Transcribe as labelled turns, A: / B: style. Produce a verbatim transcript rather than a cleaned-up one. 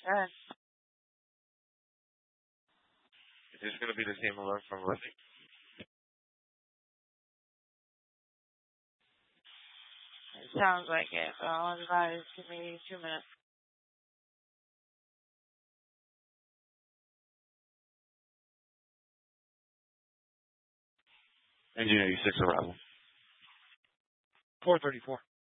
A: Good.
B: Is this going to be the same alert from Living?
A: It sounds like it, but I'll advise give me two minutes.
B: Engineer, you six arrival.
C: four thirty-four.